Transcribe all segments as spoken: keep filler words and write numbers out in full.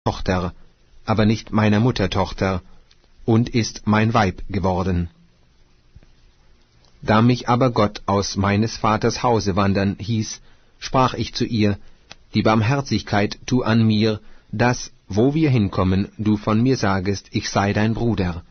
Tochter, aber nicht meiner Mutter Tochter, und ist mein Weib geworden. Da mich aber Gott aus meines Vaters Hause wandern hieß, sprach ich zu ihr, die Barmherzigkeit tu an mir, dass, wo wir hinkommen, du von mir sagest, ich sei dein Bruder.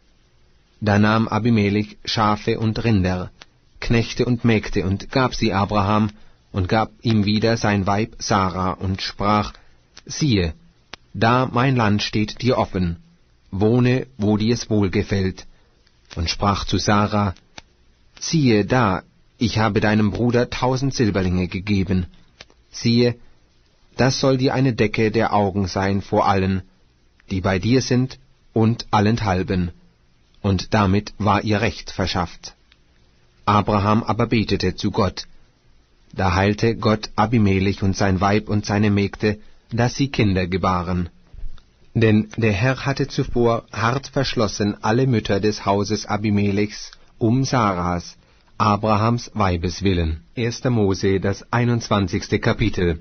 Da nahm Abimelech Schafe und Rinder, Knechte und Mägde, und gab sie Abraham, und gab ihm wieder sein Weib Sarah, und sprach, siehe, da mein Land steht dir offen, wohne, wo dir's wohlgefällt, und sprach zu Sarah, siehe da, ich habe deinem Bruder tausend Silberlinge gegeben, siehe, das soll dir eine Decke der Augen sein vor allen, die bei dir sind, und allenthalben. Und damit war ihr Recht verschafft. Abraham aber betete zu Gott. Da heilte Gott Abimelech und sein Weib und seine Mägde, dass sie Kinder gebaren. Denn der Herr hatte zuvor hart verschlossen alle Mütter des Hauses Abimelechs um Sarahs, Abrahams Weibes willen. erster Mose, das einundzwanzigste Kapitel.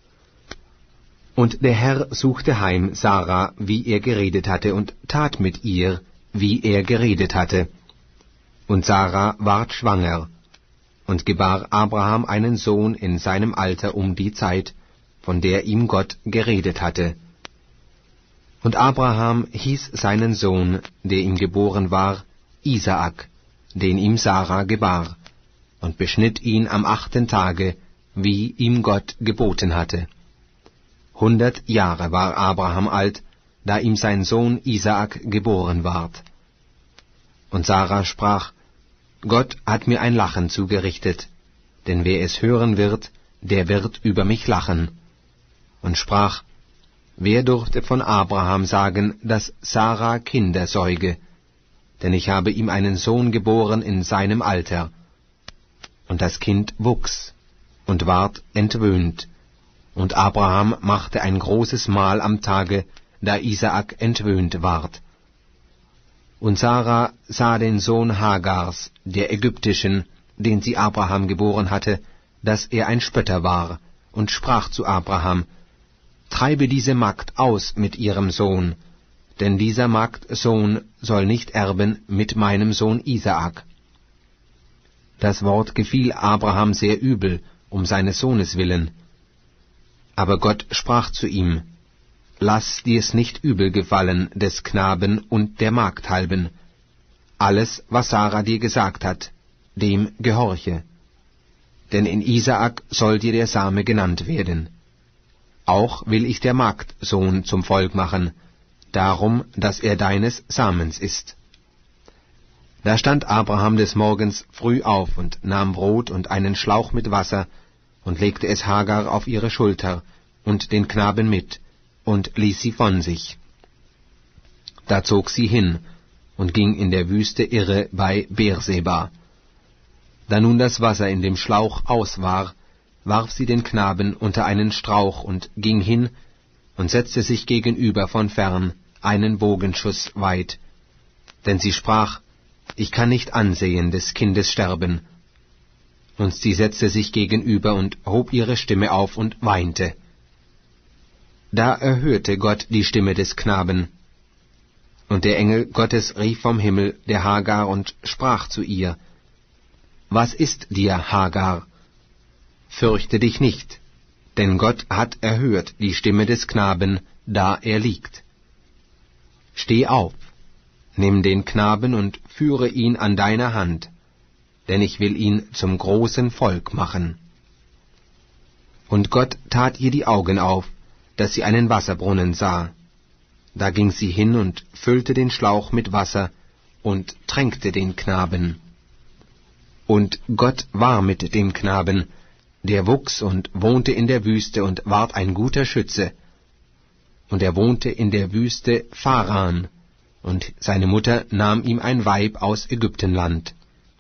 Und der Herr suchte heim Sarah, wie er geredet hatte, und tat mit ihr, wie er geredet hatte. Und Sarah ward schwanger, und gebar Abraham einen Sohn in seinem Alter um die Zeit, von der ihm Gott geredet hatte. Und Abraham hieß seinen Sohn, der ihm geboren war, Isaak, den ihm Sarah gebar, und beschnitt ihn am achten Tage, wie ihm Gott geboten hatte. Hundert Jahre war Abraham alt, da ihm sein Sohn Isaak geboren ward. Und Sarah sprach, Gott hat mir ein Lachen zugerichtet, denn wer es hören wird, der wird über mich lachen. Und sprach, wer durfte von Abraham sagen, dass Sarah Kinder säuge? Denn ich habe ihm einen Sohn geboren in seinem Alter. Und das Kind wuchs und ward entwöhnt. Und Abraham machte ein großes Mahl am Tage, da Isaak entwöhnt ward. Und Sarah sah den Sohn Hagars, der Ägyptischen, den sie Abraham geboren hatte, dass er ein Spötter war, und sprach zu Abraham, treibe diese Magd aus mit ihrem Sohn, denn dieser Magd Sohn soll nicht erben mit meinem Sohn Isaak. Das Wort gefiel Abraham sehr übel, um seines Sohnes willen. Aber Gott sprach zu ihm, lass dir's nicht übel gefallen des Knaben und der Magd halben. Alles, was Sarah dir gesagt hat, dem gehorche. Denn in Isaak soll dir der Same genannt werden. Auch will ich der Magd Sohn zum Volk machen, darum, dass er deines Samens ist. Da stand Abraham des Morgens früh auf und nahm Brot und einen Schlauch mit Wasser und legte es Hagar auf ihre Schulter und den Knaben mit und ließ sie von sich. Da zog sie hin und ging in der Wüste irre bei Beerseba. Da nun das Wasser in dem Schlauch aus war, warf sie den Knaben unter einen Strauch und ging hin und setzte sich gegenüber von fern, einen Bogenschuss weit. Denn sie sprach, ich kann nicht ansehen des Kindes sterben. Und sie setzte sich gegenüber und hob ihre Stimme auf und weinte. Da erhörte Gott die Stimme des Knaben. Und der Engel Gottes rief vom Himmel der Hagar und sprach zu ihr, was ist dir, Hagar? Fürchte dich nicht, denn Gott hat erhört die Stimme des Knaben, da er liegt. Steh auf, nimm den Knaben und führe ihn an deiner Hand, denn ich will ihn zum großen Volk machen. Und Gott tat ihr die Augen auf, dass sie einen Wasserbrunnen sah. Da ging sie hin und füllte den Schlauch mit Wasser und tränkte den Knaben. Und Gott war mit dem Knaben, der wuchs und wohnte in der Wüste und ward ein guter Schütze. Und er wohnte in der Wüste Pharan, und seine Mutter nahm ihm ein Weib aus Ägyptenland.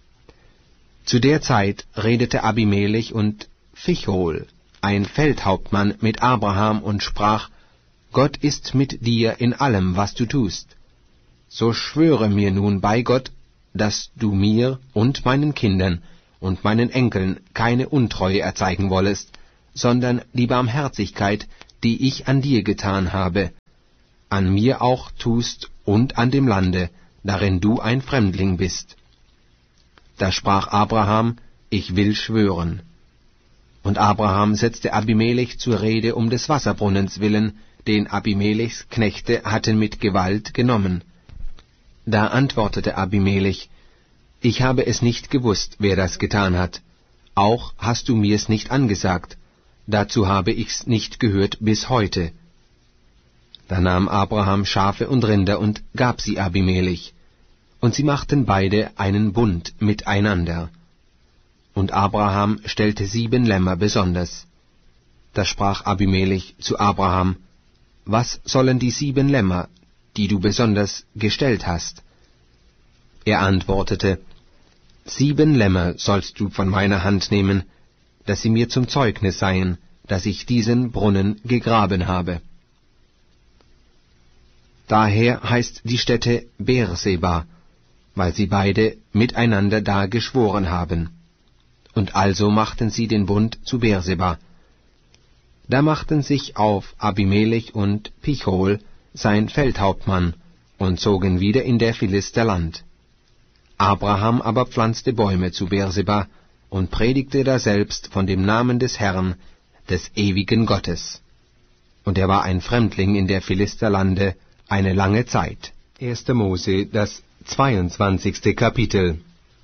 Zu der Zeit redete Abimelech und Phichol, ein Feldhauptmann, mit Abraham und sprach, Gott ist mit dir in allem, was du tust. So schwöre mir nun bei Gott, dass du mir und meinen Kindern und meinen Enkeln keine Untreue erzeigen wollest, sondern die Barmherzigkeit, die ich an dir getan habe, an mir auch tust und an dem Lande, darin du ein Fremdling bist. Da sprach Abraham, ich will schwören. Und Abraham setzte Abimelech zur Rede um des Wasserbrunnens willen, den Abimelechs Knechte hatten mit Gewalt genommen. Da antwortete Abimelech, ich habe es nicht gewusst, wer das getan hat, auch hast du mir's nicht angesagt, dazu habe ich's nicht gehört bis heute. Da nahm Abraham Schafe und Rinder und gab sie Abimelech, und sie machten beide einen Bund miteinander. Und Abraham stellte sieben Lämmer besonders. Da sprach Abimelech zu Abraham, was sollen die sieben Lämmer, die du besonders gestellt hast? Er antwortete, sieben Lämmer sollst du von meiner Hand nehmen, dass sie mir zum Zeugnis seien, dass ich diesen Brunnen gegraben habe. Daher heißt die Stätte Beerseba, weil sie beide miteinander da geschworen haben. Und also machten sie den Bund zu Beerseba. Da machten sich auf Abimelech und Pichol, sein Feldhauptmann, und zogen wieder in der Philister Land. Abraham aber pflanzte Bäume zu Beerseba und predigte daselbst von dem Namen des Herrn, des ewigen Gottes. Und er war ein Fremdling in der Philisterlande eine lange Zeit. erster Mose, das zweiundzwanzigste Kapitel.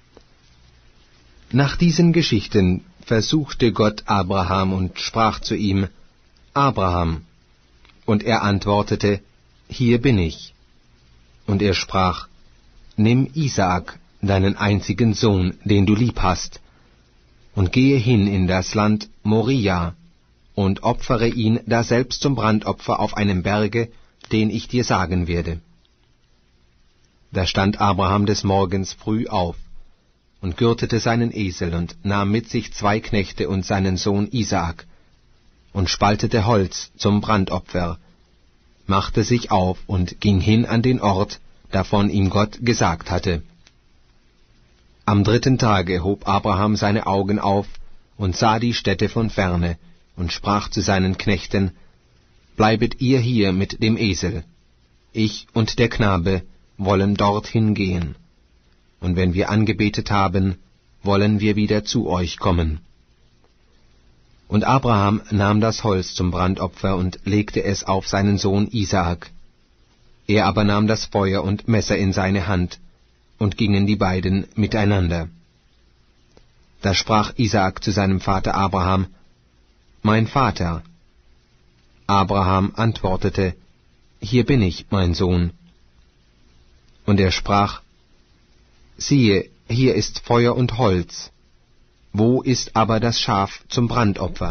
Nach diesen Geschichten versuchte Gott Abraham und sprach zu ihm, Abraham. Und er antwortete, hier bin ich. Und er sprach, nimm Isaak, deinen einzigen Sohn, den du lieb hast, und gehe hin in das Land Moria, und opfere ihn daselbst zum Brandopfer auf einem Berge, den ich dir sagen werde. Da stand Abraham des Morgens früh auf, und gürtete seinen Esel, und nahm mit sich zwei Knechte und seinen Sohn Isaak, und spaltete Holz zum Brandopfer, machte sich auf und ging hin an den Ort, davon ihm Gott gesagt hatte. Am dritten Tage hob Abraham seine Augen auf und sah die Stätte von ferne, und sprach zu seinen Knechten, bleibet ihr hier mit dem Esel, ich und der Knabe wollen dorthin gehen, und wenn wir angebetet haben, wollen wir wieder zu euch kommen. Und Abraham nahm das Holz zum Brandopfer und legte es auf seinen Sohn Isaak. Er aber nahm das Feuer und Messer in seine Hand, und gingen die beiden miteinander. Da sprach Isaak zu seinem Vater Abraham, »Mein Vater.« Abraham antwortete, »Hier bin ich, mein Sohn.« Und er sprach, »Siehe, hier ist Feuer und Holz. Wo ist aber das Schaf zum Brandopfer?«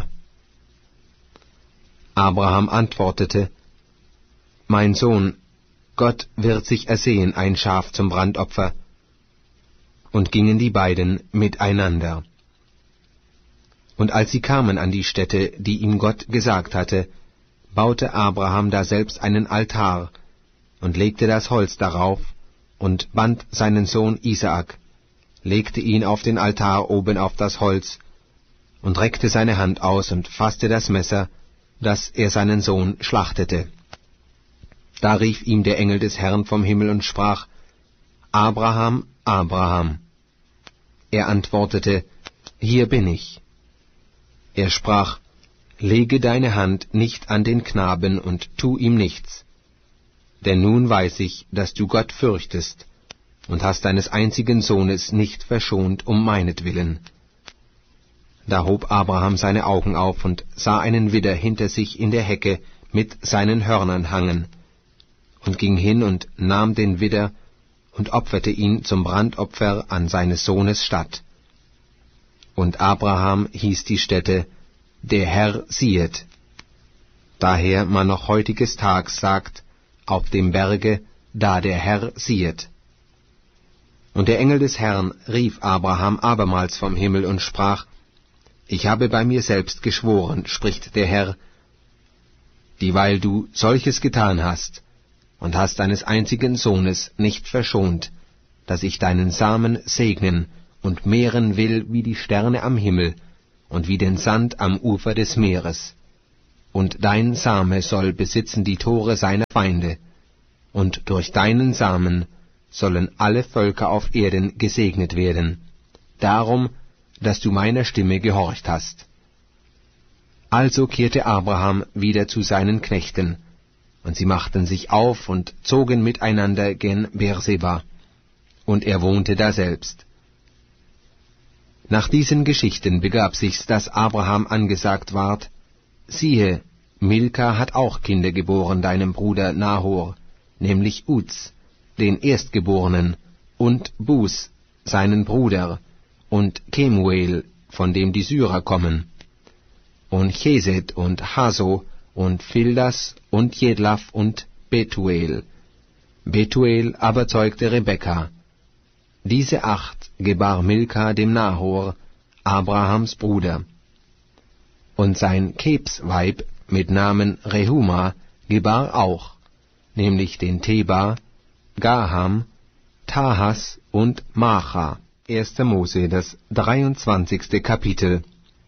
Abraham antwortete, »Mein Sohn, Gott wird sich ersehen ein Schaf zum Brandopfer.« Und gingen die beiden miteinander. Und als sie kamen an die Stätte, die ihm Gott gesagt hatte, baute Abraham daselbst einen Altar und legte das Holz darauf und band seinen Sohn Isaak, legte ihn auf den Altar oben auf das Holz und reckte seine Hand aus und fasste das Messer, dass er seinen Sohn schlachtete. Da rief ihm der Engel des Herrn vom Himmel und sprach, »Abraham, Abraham.« Er antwortete, »Hier bin ich.« Er sprach, »Lege deine Hand nicht an den Knaben und tu ihm nichts. Denn nun weiß ich, dass du Gott fürchtest und hast deines einzigen Sohnes nicht verschont um meinetwillen.« Da hob Abraham seine Augen auf und sah einen Widder hinter sich in der Hecke mit seinen Hörnern hangen, und ging hin und nahm den Widder und opferte ihn zum Brandopfer an seines Sohnes statt. Und Abraham hieß die Stätte, der Herr siehet. Daher man noch heutiges Tags sagt, auf dem Berge, da der Herr siehet. Und der Engel des Herrn rief Abraham abermals vom Himmel und sprach, »Ich habe bei mir selbst geschworen, spricht der Herr, dieweil du solches getan hast, und hast deines einzigen Sohnes nicht verschont, dass ich deinen Samen segnen und mehren will wie die Sterne am Himmel und wie den Sand am Ufer des Meeres. und dein Same soll besitzen die Tore seiner Feinde, und durch deinen Samen sollen alle Völker auf Erden gesegnet werden, darum, dass du meiner Stimme gehorcht hast. Also kehrte Abraham wieder zu seinen Knechten, und sie machten sich auf und zogen miteinander gen Beerseba, und er wohnte daselbst. Nach diesen Geschichten begab sich's, dass Abraham angesagt ward: Siehe, Milka hat auch Kinder geboren deinem Bruder Nahor, nämlich Uz, den Erstgeborenen, und Bus, seinen Bruder, und Kemuel, von dem die Syrer kommen, und Chesed und Haso, und Fildas, und Jedlaf, und Betuel. Betuel aber zeugte Rebekka. Diese acht gebar Milka dem Nahor, Abrahams Bruder. Und sein Kebsweib mit Namen Rehuma gebar auch, nämlich den Teba, Gaham, Tahas und Macha. erster Mose, das dreiundzwanzigste Kapitel.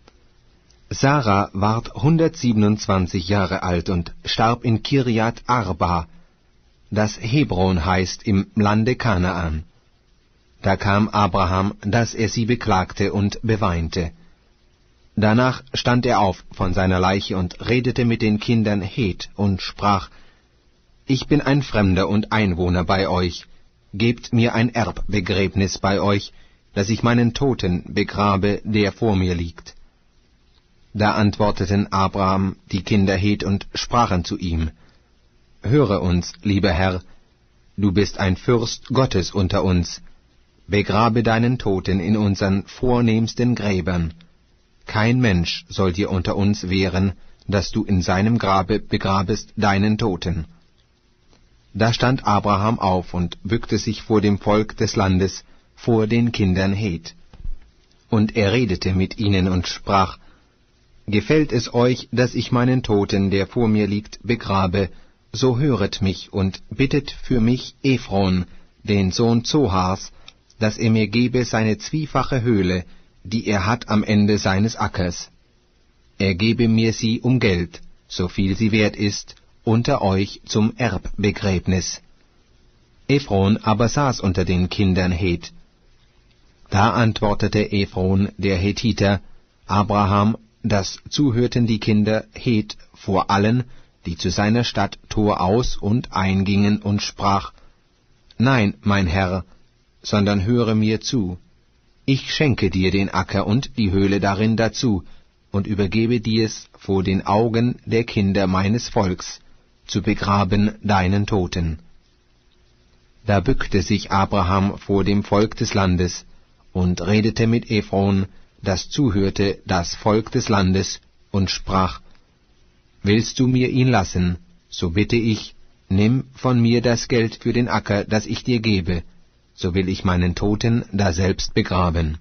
Sarah ward hundertsiebenundzwanzig Jahre alt und starb in Kirjat Arba, das Hebron heißt, im Lande Kanaan. Da kam Abraham, dass er sie beklagte und beweinte. Danach stand er auf von seiner Leiche und redete mit den Kindern Het und sprach: Ich bin ein Fremder und Einwohner bei euch, gebt mir ein Erbbegräbnis bei euch, dass ich meinen Toten begrabe, der vor mir liegt. Da antworteten Abraham die Kinder Het und sprachen zu ihm: Höre uns, lieber Herr, du bist ein Fürst Gottes unter uns, begrabe deinen Toten in unseren vornehmsten Gräbern. Kein Mensch soll dir unter uns wehren, dass du in seinem Grabe begrabest deinen Toten. Da stand Abraham auf und bückte sich vor dem Volk des Landes, vor den Kindern Het. Und er redete mit ihnen und sprach: Gefällt es euch, dass ich meinen Toten, der vor mir liegt, begrabe, so höret mich und bittet für mich Ephron, den Sohn Zohars, dass er mir gebe seine zwiefache Höhle, die er hat am Ende seines Ackers. Er gebe mir sie um Geld, so viel sie wert ist, unter euch zum Erbbegräbnis. Ephron aber saß unter den Kindern Het. Da antwortete Ephron, der Hethiter, Abraham, das zuhörten die Kinder Het vor allen, die zu seiner Stadt Tor aus und eingingen, und sprach: Nein, mein Herr, sondern höre mir zu. Ich schenke dir den Acker und die Höhle darin dazu, und übergebe dir's vor den Augen der Kinder meines Volks, zu begraben deinen Toten. Da bückte sich Abraham vor dem Volk des Landes und redete mit Ephron, das zuhörte, das Volk des Landes, und sprach: Willst du mir ihn lassen, so bitte ich, nimm von mir das Geld für den Acker, das ich dir gebe, so will ich meinen Toten daselbst begraben.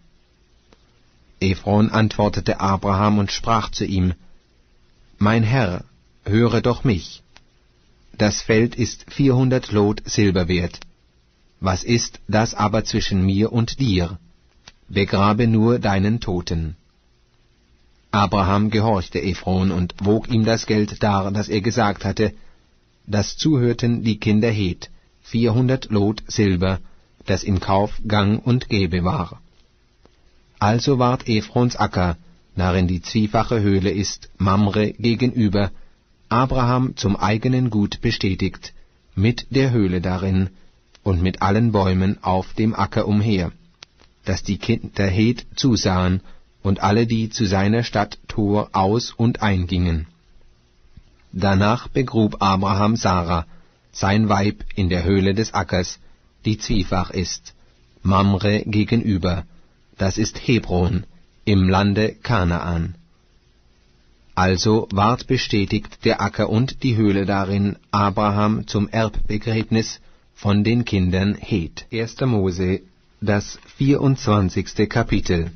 Ephron antwortete Abraham und sprach zu ihm: Mein Herr, höre doch mich. Das Feld ist vierhundert Lot Silber wert. Was ist das aber zwischen mir und dir? Begrabe nur deinen Toten. Abraham gehorchte Ephron und wog ihm das Geld dar, das er gesagt hatte. Das zuhörten die Kinder Het, vierhundert Lot Silber, das im Kauf gang und gäbe war. Also ward Ephrons Acker, darin die zwiefache Höhle ist, Mamre gegenüber, Abraham zum eigenen Gut bestätigt, mit der Höhle darin und mit allen Bäumen auf dem Acker umher, dass die Kinder Het zusahen und alle, die zu seiner Stadt Tor aus und eingingen. Danach begrub Abraham Sarah, sein Weib, in der Höhle des Ackers, die zwiefach ist, Mamre gegenüber, das ist Hebron, im Lande Kanaan. Also ward bestätigt der Acker und die Höhle darin Abraham zum Erbbegräbnis von den Kindern Het. erster Mose, das vierundzwanzigste Kapitel.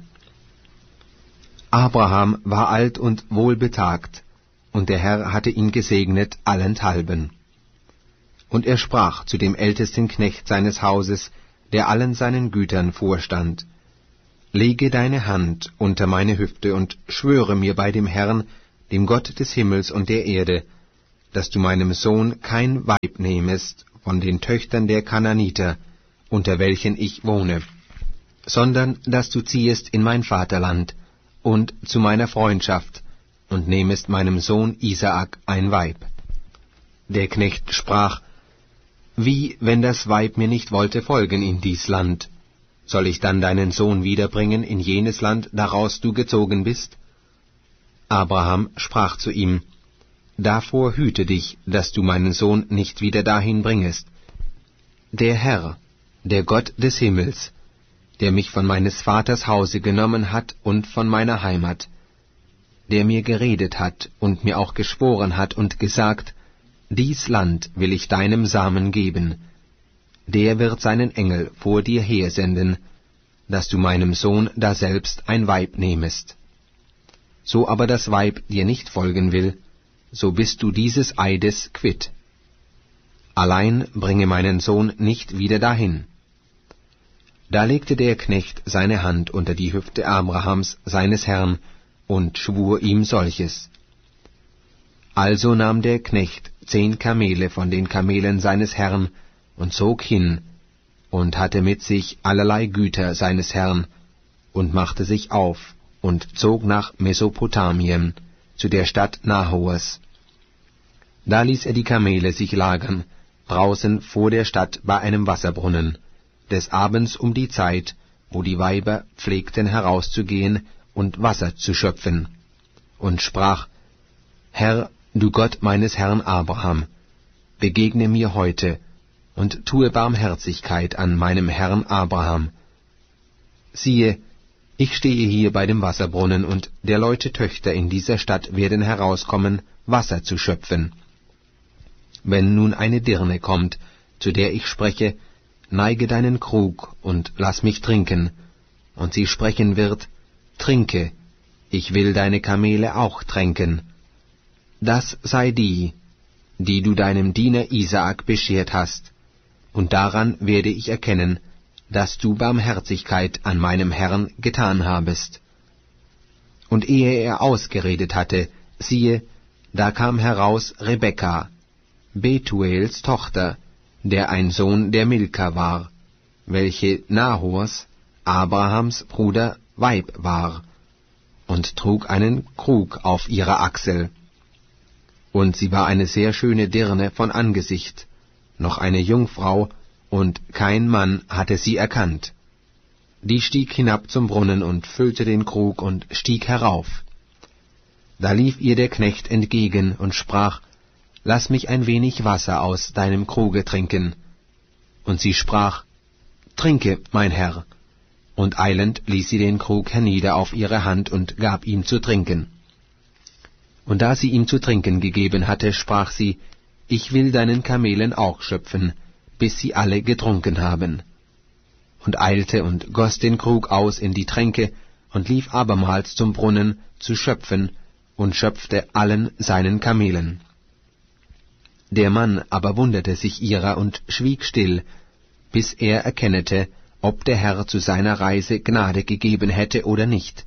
Abraham war alt und wohlbetagt, und der Herr hatte ihn gesegnet allenthalben. Und er sprach zu dem ältesten Knecht seines Hauses, der allen seinen Gütern vorstand: Lege deine Hand unter meine Hüfte und schwöre mir bei dem Herrn, dem Gott des Himmels und der Erde, dass du meinem Sohn kein Weib nehmest von den Töchtern der Kananiter, unter welchen ich wohne, sondern dass du ziehest in mein Vaterland und zu meiner Freundschaft und nehmest meinem Sohn Isaak ein Weib. Der Knecht sprach, wie, wenn das Weib mir nicht wollte folgen in dies Land? Soll ich dann deinen Sohn wiederbringen in jenes Land, daraus du gezogen bist? Abraham sprach zu ihm, davor hüte dich, dass du meinen Sohn nicht wieder dahin bringest. Der Herr, der Gott des Himmels, der mich von meines Vaters Hause genommen hat und von meiner Heimat, der mir geredet hat und mir auch geschworen hat und gesagt, dies Land will ich deinem Samen geben, der wird seinen Engel vor dir hersenden, dass du meinem Sohn daselbst ein Weib nehmest. So aber das Weib dir nicht folgen will, so bist du dieses Eides quitt. Allein bringe meinen Sohn nicht wieder dahin. Da legte der Knecht seine Hand unter die Hüfte Abrahams, seines Herrn, und schwur ihm solches. Also nahm der Knecht zehn Kamele von den Kamelen seines Herrn und zog hin und hatte mit sich allerlei Güter seines Herrn und machte sich auf und zog nach Mesopotamien zu der Stadt Nahors. Da ließ er die Kamele sich lagern draußen vor der Stadt bei einem Wasserbrunnen, des Abends um die Zeit, wo die Weiber pflegten herauszugehen und Wasser zu schöpfen, und sprach, Herr, du Gott meines Herrn Abraham, begegne mir heute und tue Barmherzigkeit an meinem Herrn Abraham. Siehe, ich stehe hier bei dem Wasserbrunnen, und der Leute Töchter in dieser Stadt werden herauskommen, Wasser zu schöpfen. Wenn nun eine Dirne kommt, zu der ich spreche, neige deinen Krug und lass mich trinken, und sie sprechen wird, trinke, ich will deine Kamele auch tränken. Das sei die, die du deinem Diener Isaak beschert hast, und daran werde ich erkennen, dass du Barmherzigkeit an meinem Herrn getan habest. Und ehe er ausgeredet hatte, siehe, da kam heraus Rebekka, Betuels Tochter, der ein Sohn der Milka war, welche Nahors, Abrahams Bruder, Weib war, und trug einen Krug auf ihrer Achsel. Und sie war eine sehr schöne Dirne von Angesicht, noch eine Jungfrau, und kein Mann hatte sie erkannt. Die stieg hinab zum Brunnen und füllte den Krug und stieg herauf. Da lief ihr der Knecht entgegen und sprach, Lass mich ein wenig Wasser aus deinem Kruge trinken. Und sie sprach, Trinke, mein Herr. Und eilend ließ sie den Krug hernieder auf ihre Hand und gab ihm zu trinken. Und da sie ihm zu trinken gegeben hatte, sprach sie, Ich will deinen Kamelen auch schöpfen, bis sie alle getrunken haben. Und eilte und goss den Krug aus in die Tränke und lief abermals zum Brunnen zu schöpfen und schöpfte allen seinen Kamelen. Der Mann aber wunderte sich ihrer und schwieg still, bis er erkennete, ob der Herr zu seiner Reise Gnade gegeben hätte oder nicht.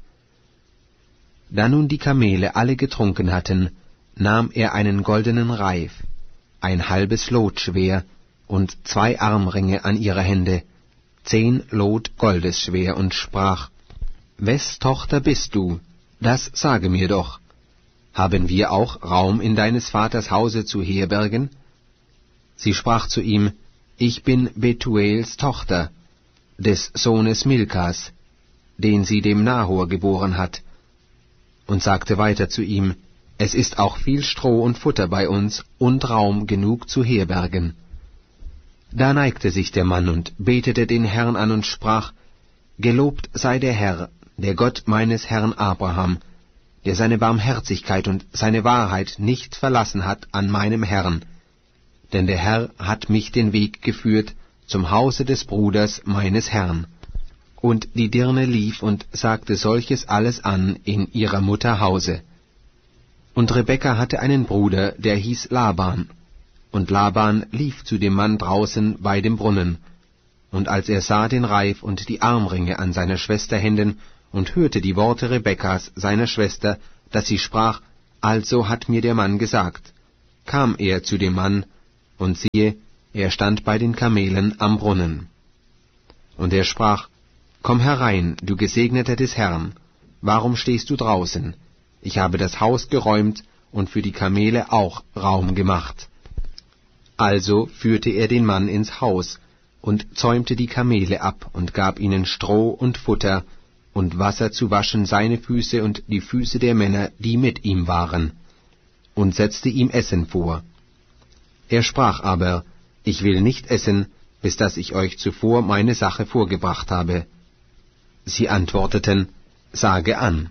Da nun die Kamele alle getrunken hatten, nahm er einen goldenen Reif, ein halbes Lot schwer und zwei Armringe an ihre Hände, zehn Lot Goldes schwer, und sprach, Wes Tochter bist du? Das sage mir doch. Haben wir auch Raum in deines Vaters Hause zu herbergen? Sie sprach zu ihm, Ich bin Betuels Tochter, des Sohnes Milkas, den sie dem Nahor geboren hat, und sagte weiter zu ihm, Es ist auch viel Stroh und Futter bei uns und Raum genug zu herbergen. Da neigte sich der Mann und betete den Herrn an und sprach, Gelobt sei der Herr, der Gott meines Herrn Abraham, der seine Barmherzigkeit und seine Wahrheit nicht verlassen hat an meinem Herrn, denn der Herr hat mich den Weg geführt zum Hause des Bruders meines Herrn. Und die Dirne lief und sagte solches alles an in ihrer Mutter Hause. Und Rebekka hatte einen Bruder, der hieß Laban. Und Laban lief zu dem Mann draußen bei dem Brunnen. Und als er sah den Reif und die Armringe an seiner Schwester Händen und hörte die Worte Rebekkas, seiner Schwester, dass sie sprach, Also hat mir der Mann gesagt. Kam er zu dem Mann, und siehe, er stand bei den Kamelen am Brunnen. Und er sprach, Komm herein, du Gesegneter des Herrn, warum stehst du draußen? Ich habe das Haus geräumt und für die Kamele auch Raum gemacht. Also führte er den Mann ins Haus und zäumte die Kamele ab und gab ihnen Stroh und Futter und Wasser zu waschen seine Füße und die Füße der Männer, die mit ihm waren, und setzte ihm Essen vor. Er sprach aber, Ich will nicht essen, bis dass ich euch zuvor meine Sache vorgebracht habe. Sie antworteten, Sage an.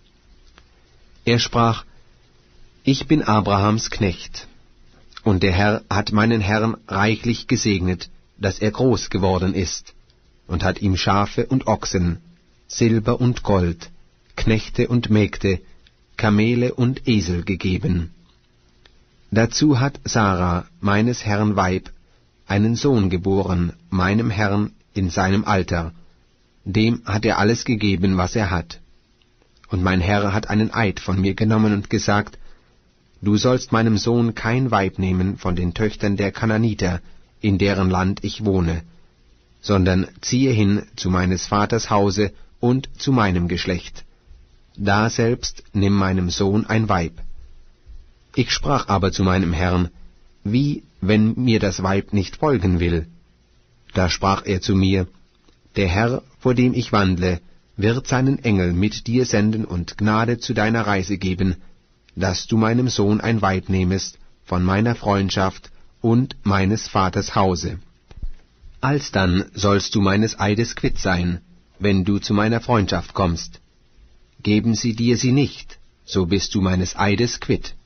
Er sprach, Ich bin Abrahams Knecht, und der Herr hat meinen Herrn reichlich gesegnet, dass er groß geworden ist, und hat ihm Schafe und Ochsen, Silber und Gold, Knechte und Mägde, Kamele und Esel gegeben. Dazu hat Sarah, meines Herrn Weib, einen Sohn geboren, meinem Herrn in seinem Alter. Dem hat er alles gegeben, was er hat. Und mein Herr hat einen Eid von mir genommen und gesagt, Du sollst meinem Sohn kein Weib nehmen von den Töchtern der Kananiter, in deren Land ich wohne, sondern ziehe hin zu meines Vaters Hause und zu meinem Geschlecht. Da selbst nimm meinem Sohn ein Weib. Ich sprach aber zu meinem Herrn, Wie, wenn mir das Weib nicht folgen will? Da sprach er zu mir, Der Herr, vor dem ich wandle, wird seinen Engel mit dir senden und Gnade zu deiner Reise geben, dass du meinem Sohn ein Weib nehmest von meiner Freundschaft und meines Vaters Hause. Alsdann sollst du meines Eides quitt sein, wenn du zu meiner Freundschaft kommst. Geben sie dir sie nicht, so bist du meines Eides quitt.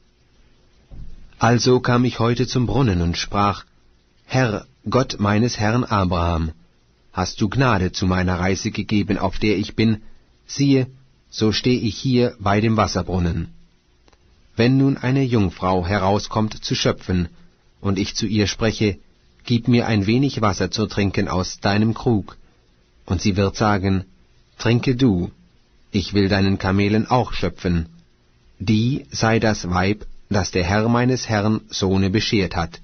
Also kam ich heute zum Brunnen und sprach, Herr, Gott meines Herrn Abraham, hast du Gnade zu meiner Reise gegeben, auf der ich bin, siehe, so steh ich hier bei dem Wasserbrunnen. Wenn nun eine Jungfrau herauskommt zu schöpfen, und ich zu ihr spreche, Gib mir ein wenig Wasser zu trinken aus deinem Krug, und sie wird sagen, Trinke du, ich will deinen Kamelen auch schöpfen, die sei das Weib, das der Herr meines Herrn Sohne beschert hat.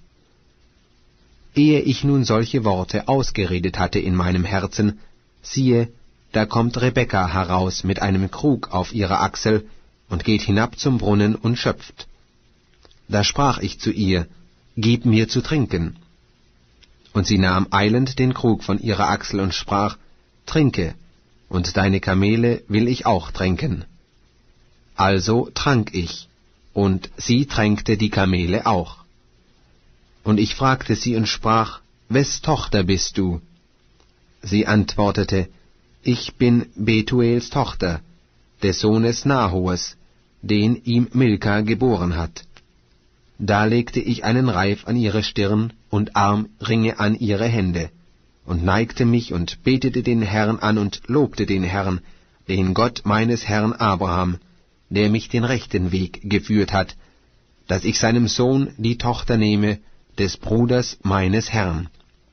Ehe ich nun solche Worte ausgeredet hatte in meinem Herzen, siehe, da kommt Rebekka heraus mit einem Krug auf ihrer Achsel und geht hinab zum Brunnen und schöpft. Da sprach ich zu ihr, Gib mir zu trinken. Und sie nahm eilend den Krug von ihrer Achsel und sprach, Trinke, und deine Kamele will ich auch tränken. Also trank ich, und sie tränkte die Kamele auch. Und ich fragte sie und sprach, Wes Tochter bist du? Sie antwortete, Ich bin Betuels Tochter, des Sohnes Nahors, den ihm Milka geboren hat. Da legte ich einen Reif an ihre Stirn und Armringe an ihre Hände, und neigte mich und betete den Herrn an und lobte den Herrn, den Gott meines Herrn Abraham, der mich den rechten Weg geführt hat, dass ich seinem Sohn die Tochter nehme, des Bruders meines Herrn.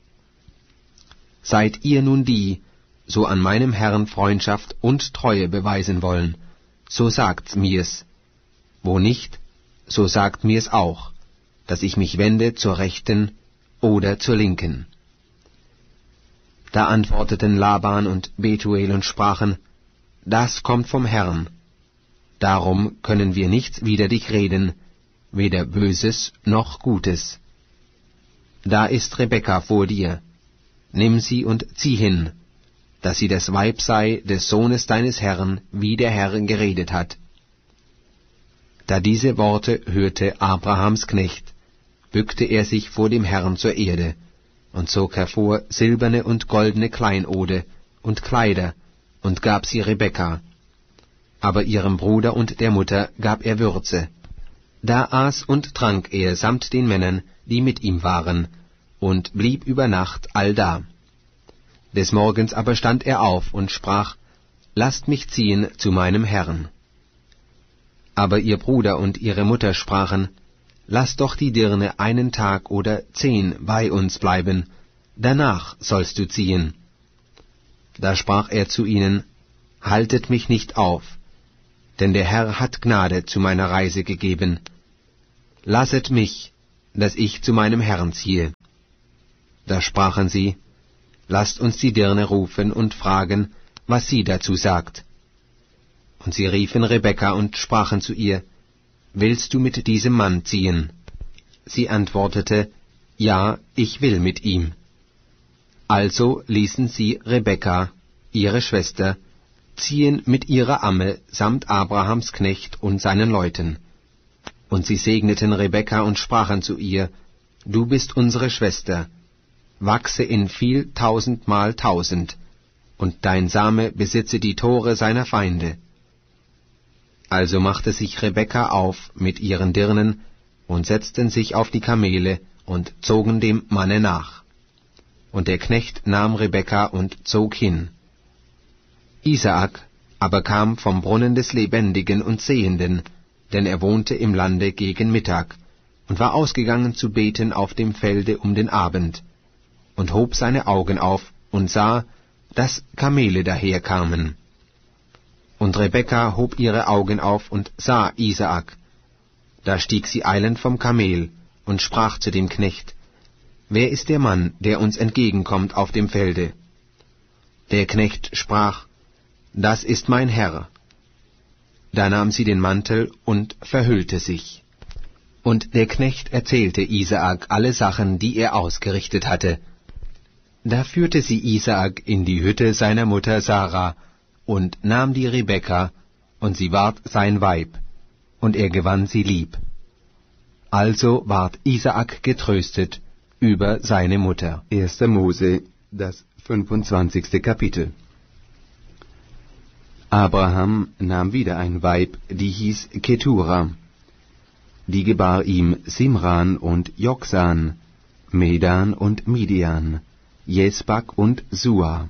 Seid ihr nun die, so an meinem Herrn Freundschaft und Treue beweisen wollen, so sagt's mir's. Wo nicht, so sagt mir's auch, dass ich mich wende zur Rechten oder zur Linken. Da antworteten Laban und Betuel und sprachen, Das kommt vom Herrn. Darum können wir nichts wider dich reden, weder Böses noch Gutes. Da ist Rebekka vor dir. Nimm sie und zieh hin, dass sie das Weib sei des Sohnes deines Herrn, wie der Herr geredet hat. Da diese Worte hörte Abrahams Knecht, bückte er sich vor dem Herrn zur Erde und zog hervor silberne und goldene Kleinode und Kleider und gab sie Rebekka. Aber ihrem Bruder und der Mutter gab er Würze. Da aß und trank er samt den Männern, die mit ihm waren, und blieb über Nacht allda. Des Morgens aber stand er auf und sprach, Lasst mich ziehen zu meinem Herrn. Aber ihr Bruder und ihre Mutter sprachen, Lass doch die Dirne einen Tag oder zehn bei uns bleiben, danach sollst du ziehen. Da sprach er zu ihnen, Haltet mich nicht auf, denn der Herr hat Gnade zu meiner Reise gegeben. Lasset mich, dass ich zu meinem Herrn ziehe. Da sprachen sie, lasst uns die Dirne rufen und fragen, was sie dazu sagt. Und sie riefen Rebekka und sprachen zu ihr, willst du mit diesem Mann ziehen? Sie antwortete, ja, ich will mit ihm. Also ließen sie Rebekka, ihre Schwester, ziehen mit ihrer Amme samt Abrahams Knecht und seinen Leuten. Und sie segneten Rebekka und sprachen zu ihr, du bist unsere Schwester, wachse in viel tausendmal tausend, und dein Same besitze die Tore seiner Feinde. Also machte sich Rebekka auf mit ihren Dirnen und setzten sich auf die Kamele und zogen dem Manne nach. Und der Knecht nahm Rebekka und zog hin. Isaak aber kam vom Brunnen des Lebendigen und Sehenden, denn er wohnte im Lande gegen Mittag, und war ausgegangen zu beten auf dem Felde um den Abend, und hob seine Augen auf und sah, dass Kamele daherkamen. Und Rebekka hob ihre Augen auf und sah Isaak. Da stieg sie eilend vom Kamel und sprach zu dem Knecht, wer ist der Mann, der uns entgegenkommt auf dem Felde? Der Knecht sprach, das ist mein Herr. Da nahm sie den Mantel und verhüllte sich. Und der Knecht erzählte Isaak alle Sachen, die er ausgerichtet hatte. Da führte sie Isaak in die Hütte seiner Mutter Sarah und nahm die Rebekka, und sie ward sein Weib, und er gewann sie lieb. Also ward Isaak getröstet über seine Mutter. erster Mose, das fünfundzwanzigste Kapitel. Abraham nahm wieder ein Weib, die hieß Ketura. Die gebar ihm Simran und Joksan, Medan und Midian, Jesbak und Sua.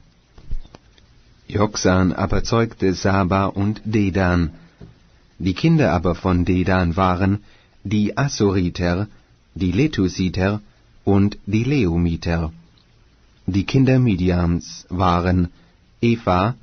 Joksan aber zeugte Saba und Dedan. Die Kinder aber von Dedan waren die Assoriter, die Letusiter und die Leumiter. Die Kinder Midians waren Eva,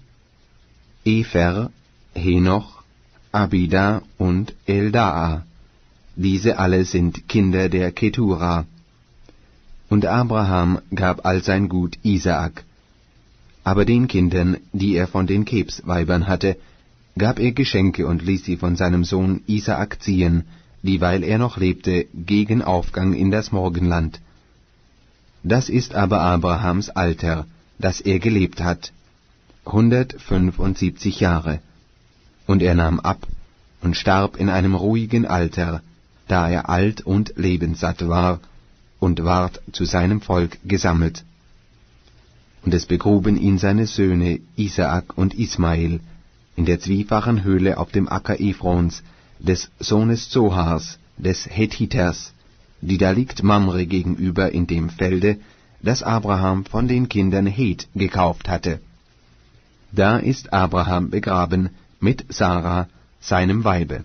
Efer, Henoch, Abida und Eldaa. Diese alle sind Kinder der Ketura. Und Abraham gab all sein Gut Isaak. Aber den Kindern, die er von den Kebsweibern hatte, gab er Geschenke und ließ sie von seinem Sohn Isaak ziehen, dieweil er noch lebte, gegen Aufgang in das Morgenland. Das ist aber Abrahams Alter, das er gelebt hat, hundertfünfundsiebzig Jahre. Und er nahm ab und starb in einem ruhigen Alter, da er alt und lebenssatt war, und ward zu seinem Volk gesammelt. Und es begruben ihn seine Söhne Isaak und Ismael in der zwiefachen Höhle auf dem Acker Ephrons, des Sohnes Zohars, des Hethiters, die da liegt Mamre gegenüber in dem Felde, das Abraham von den Kindern Heth gekauft hatte. Da ist Abraham begraben mit Sarah, seinem Weibe.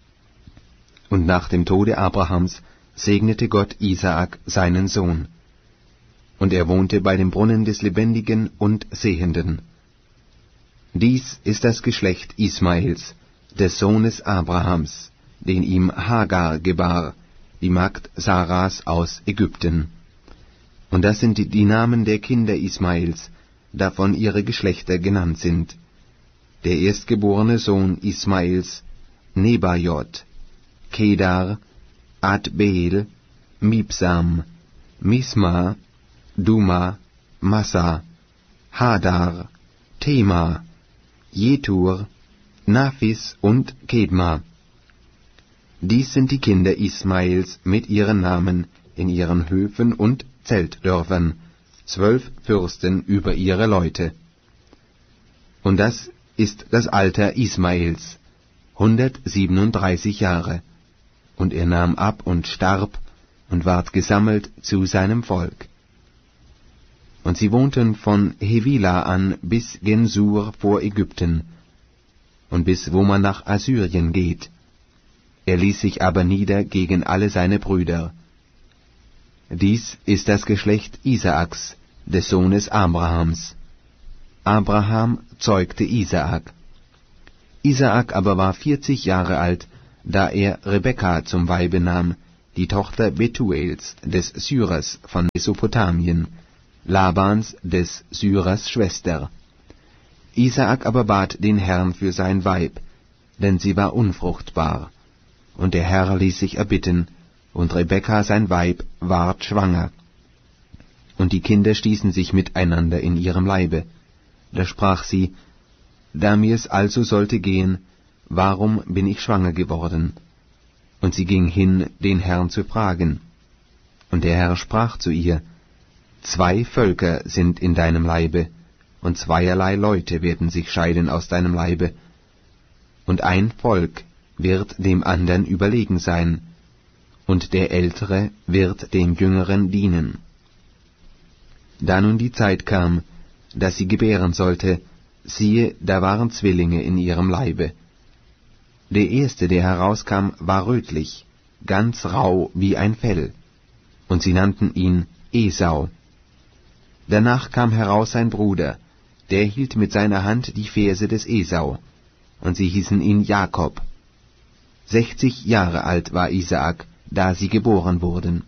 Und nach dem Tode Abrahams segnete Gott Isaak seinen Sohn. Und er wohnte bei dem Brunnen des Lebendigen und Sehenden. Dies ist das Geschlecht Ismaels, des Sohnes Abrahams, den ihm Hagar gebar, die Magd Saras aus Ägypten. Und das sind die, die Namen der Kinder Ismaels, davon ihre Geschlechter genannt sind. Der erstgeborene Sohn Ismaels, Nebajot, Kedar, Adbeel, Mibsam, Misma, Duma, Massa, Hadar, Tema, Jetur, Naphis und Kedma. Dies sind die Kinder Ismaels mit ihren Namen in ihren Höfen und Zeltdörfern, zwölf Fürsten über ihre Leute. Und das ist das Alter Ismaels, hundertsiebenunddreißig Jahre. Und er nahm ab und starb und ward gesammelt zu seinem Volk. Und sie wohnten von Hevila an bis Gensur vor Ägypten, und bis wo man nach Assyrien geht. Er ließ sich aber nieder gegen alle seine Brüder. Dies ist das Geschlecht Isaaks, des Sohnes Abrahams. Abraham zeugte Isaak. Isaak aber war vierzig Jahre alt, da er Rebekka zum Weibe nahm, die Tochter Betuels, des Syrers von Mesopotamien, Labans, des Syrers Schwester. Isaak aber bat den Herrn für sein Weib, denn sie war unfruchtbar. Und der Herr ließ sich erbitten, und Rebekka sein Weib ward schwanger. Und die Kinder stießen sich miteinander in ihrem Leibe. Da sprach sie, da mir's also sollte gehen, warum bin ich schwanger geworden? Und sie ging hin, den Herrn zu fragen. Und der Herr sprach zu ihr, zwei Völker sind in deinem Leibe, und zweierlei Leute werden sich scheiden aus deinem Leibe, und ein Volk wird dem andern überlegen sein, und der Ältere wird dem Jüngeren dienen. Da nun die Zeit kam, dass sie gebären sollte, siehe, da waren Zwillinge in ihrem Leibe. Der erste, der herauskam, war rötlich, ganz rau wie ein Fell, und sie nannten ihn Esau. Danach kam heraus sein Bruder, der hielt mit seiner Hand die Ferse des Esau, und sie hießen ihn Jakob. Sechzig Jahre alt war Isaak, da sie geboren wurden.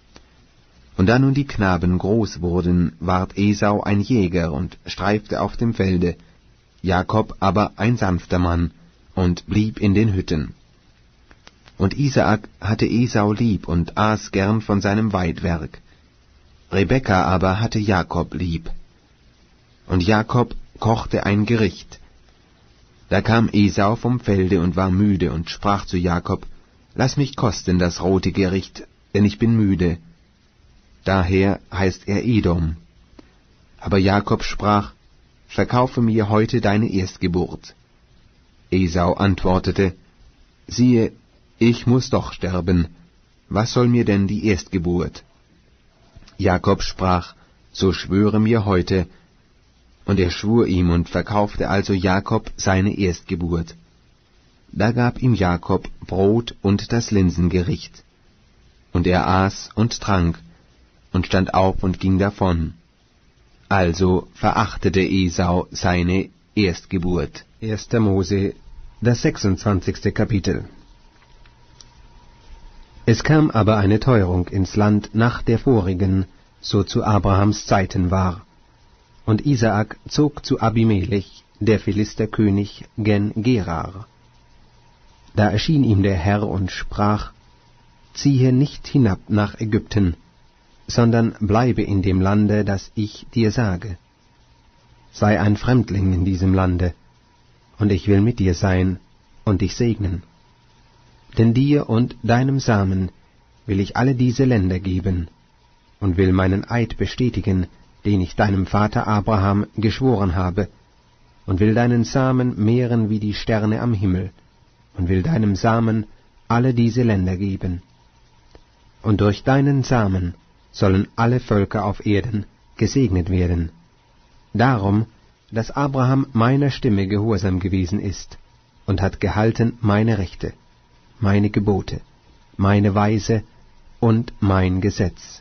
Und da nun die Knaben groß wurden, ward Esau ein Jäger und streifte auf dem Felde, Jakob aber ein sanfter Mann und blieb in den Hütten. Und Isaak hatte Esau lieb und aß gern von seinem Weidwerk. Rebekka aber hatte Jakob lieb. Und Jakob kochte ein Gericht. Da kam Esau vom Felde und war müde und sprach zu Jakob, Lass mich kosten das rote Gericht, denn ich bin müde. Daher heißt er Edom. Aber Jakob sprach, Verkaufe mir heute deine Erstgeburt. Esau antwortete, Siehe, ich muß doch sterben, was soll mir denn die Erstgeburt? Jakob sprach, So schwöre mir heute. Und er schwur ihm und verkaufte also Jakob seine Erstgeburt. Da gab ihm Jakob Brot und das Linsengericht. Und er aß und trank, und stand auf und ging davon. Also verachtete Esau seine Erstgeburt. erster Mose, das sechsundzwanzigste Kapitel. Es kam aber eine Teuerung ins Land nach der vorigen, so zu Abrahams Zeiten war. Und Isaak zog zu Abimelech, der Philisterkönig, gen Gerar. Da erschien ihm der Herr und sprach, Ziehe nicht hinab nach Ägypten, sondern bleibe in dem Lande, das ich dir sage. Sei ein Fremdling in diesem Lande, und ich will mit dir sein und dich segnen. Denn dir und deinem Samen will ich alle diese Länder geben, und will meinen Eid bestätigen, den ich deinem Vater Abraham geschworen habe, und will deinen Samen mehren wie die Sterne am Himmel, und will deinem Samen alle diese Länder geben. Und durch deinen Samen sollen alle Völker auf Erden gesegnet werden. Darum, dass Abraham meiner Stimme gehorsam gewesen ist und hat gehalten meine Rechte, meine Gebote, meine Weise und mein Gesetz.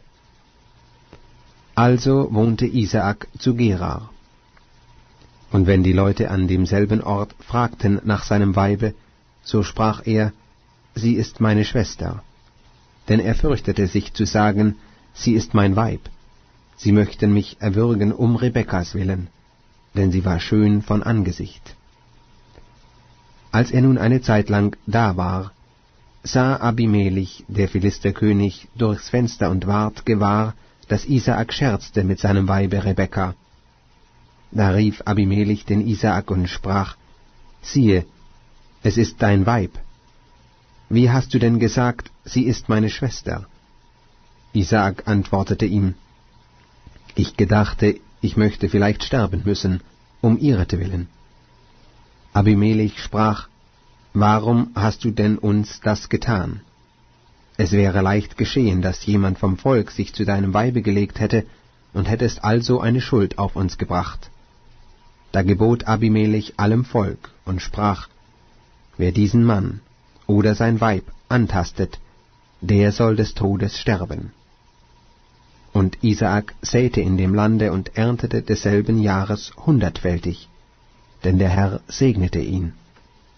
Also wohnte Isaak zu Gerar. Und wenn die Leute an demselben Ort fragten nach seinem Weibe, so sprach er, sie ist meine Schwester. Denn er fürchtete sich zu sagen, sie ist mein Weib. Sie möchten mich erwürgen um Rebekkas willen, denn sie war schön von Angesicht. Als er nun eine Zeit lang da war, sah Abimelech, der Philisterkönig, durchs Fenster und ward gewahr, dass Isaak scherzte mit seinem Weibe Rebekka. Da rief Abimelech den Isaak und sprach, Siehe, es ist dein Weib. Wie hast du denn gesagt, sie ist meine Schwester? Isaak antwortete ihm, Ich gedachte, ich möchte vielleicht sterben müssen, um ihretwillen. Abimelech sprach, Warum hast du denn uns das getan? Es wäre leicht geschehen, dass jemand vom Volk sich zu deinem Weibe gelegt hätte, und hättest also eine Schuld auf uns gebracht. Da gebot Abimelech allem Volk und sprach, Wer diesen Mann oder sein Weib antastet, der soll des Todes sterben. Und Isaak säte in dem Lande und erntete desselben Jahres hundertfältig, denn der Herr segnete ihn.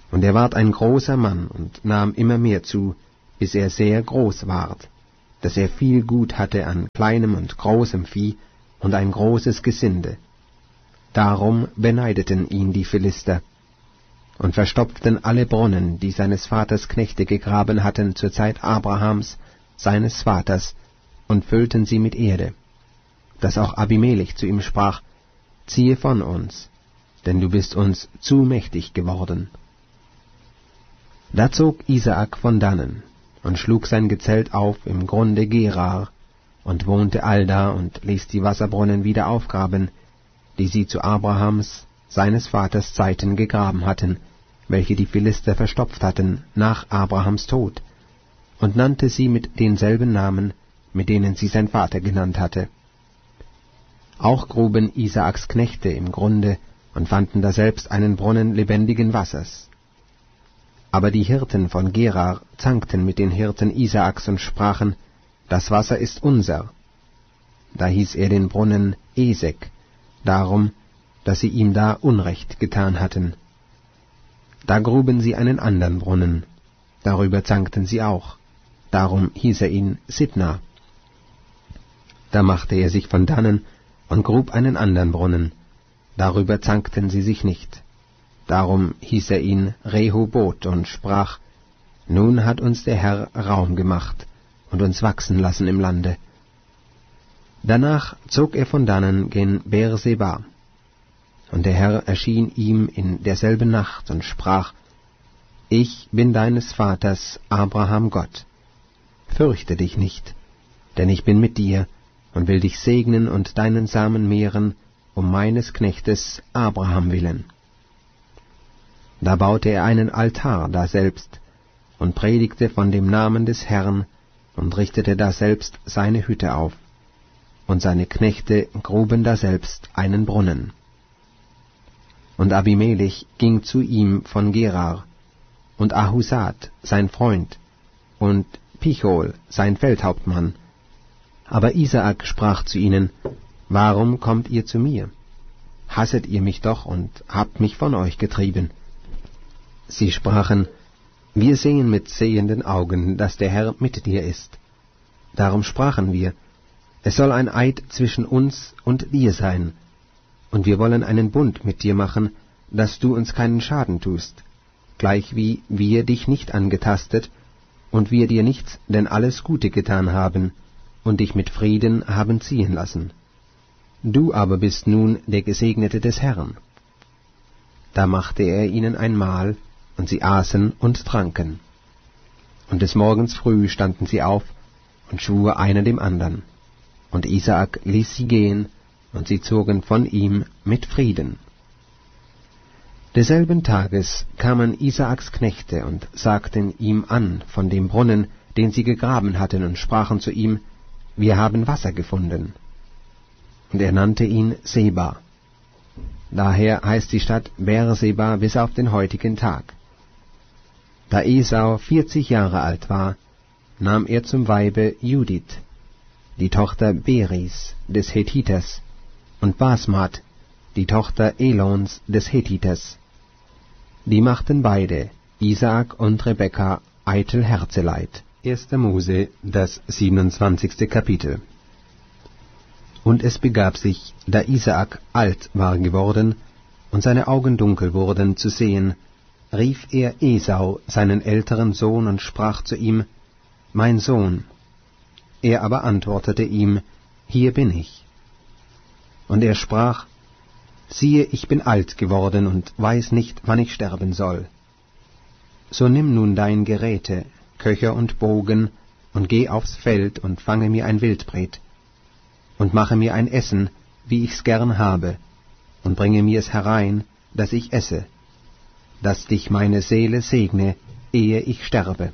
Und er ward ein großer Mann und nahm immer mehr zu, bis er sehr groß ward, dass er viel Gut hatte an kleinem und großem Vieh und ein großes Gesinde. Darum beneideten ihn die Philister und verstopften alle Brunnen, die seines Vaters Knechte gegraben hatten zur Zeit Abrahams, seines Vaters, und füllten sie mit Erde, dass auch Abimelech zu ihm sprach: Ziehe von uns, denn du bist uns zu mächtig geworden. Da zog Isaak von dannen und schlug sein Gezelt auf im Grunde Gerar und wohnte allda und ließ die Wasserbrunnen wieder aufgraben, die sie zu Abrahams, seines Vaters Zeiten gegraben hatten, welche die Philister verstopft hatten nach Abrahams Tod, und nannte sie mit denselben Namen, mit denen sie sein Vater genannt hatte. Auch gruben Isaaks Knechte im Grunde und fanden daselbst einen Brunnen lebendigen Wassers. Aber die Hirten von Gerar zankten mit den Hirten Isaaks und sprachen: Das Wasser ist unser. Da hieß er den Brunnen Esek, darum, dass sie ihm da Unrecht getan hatten. Da gruben sie einen andern Brunnen, darüber zankten sie auch, darum hieß er ihn Sitna. Da machte er sich von dannen und grub einen andern Brunnen, darüber zankten sie sich nicht. Darum hieß er ihn Rehoboth und sprach: Nun hat uns der Herr Raum gemacht und uns wachsen lassen im Lande. Danach zog er von dannen gen Beerseba. Und der Herr erschien ihm in derselben Nacht und sprach: Ich bin deines Vaters Abraham Gott. Fürchte dich nicht, denn ich bin mit dir und will dich segnen und deinen Samen mehren, um meines Knechtes Abraham willen. Da baute er einen Altar daselbst und predigte von dem Namen des Herrn und richtete daselbst seine Hütte auf, und seine Knechte gruben daselbst einen Brunnen. Und Abimelech ging zu ihm von Gerar, und Ahusat, sein Freund, und Pichol, sein Feldhauptmann. Aber Isaak sprach zu ihnen: Warum kommt ihr zu mir? Hasset ihr mich doch und habt mich von euch getrieben? Sie sprachen: Wir sehen mit sehenden Augen, dass der Herr mit dir ist. Darum sprachen wir: Es soll ein Eid zwischen uns und dir sein, und wir wollen einen Bund mit dir machen, dass du uns keinen Schaden tust, gleichwie wir dich nicht angetastet, und wir dir nichts, denn alles Gute getan haben, und dich mit Frieden haben ziehen lassen. Du aber bist nun der Gesegnete des Herrn. Da machte er ihnen ein Mahl, und sie aßen und tranken. Und des Morgens früh standen sie auf und schwur einer dem andern. Und Isaak ließ sie gehen, und sie zogen von ihm mit Frieden. Desselben Tages kamen Isaaks Knechte und sagten ihm an von dem Brunnen, den sie gegraben hatten, und sprachen zu ihm: Wir haben Wasser gefunden. Und er nannte ihn Seba. Daher heißt die Stadt Beerseba bis auf den heutigen Tag. Da Esau vierzig Jahre alt war, nahm er zum Weibe Judith, die Tochter Beris des Hethiters, und Basmat, die Tochter Elons des Hethiters. Die machten beide, Isaak und Rebekka, eitel Herzeleid. erster Mose, das siebenundzwanzigste Kapitel. Und es begab sich, da Isaak alt war geworden und seine Augen dunkel wurden zu sehen, rief er Esau, seinen älteren Sohn, und sprach zu ihm: Mein Sohn. Er aber antwortete ihm: Hier bin ich. Und er sprach: Siehe, ich bin alt geworden und weiß nicht, wann ich sterben soll. So nimm nun dein Geräte, Köcher und Bogen, und geh aufs Feld und fange mir ein Wildbret, und mache mir ein Essen, wie ich's gern habe, und bringe mir's herein, dass ich esse, dass dich meine Seele segne, ehe ich sterbe.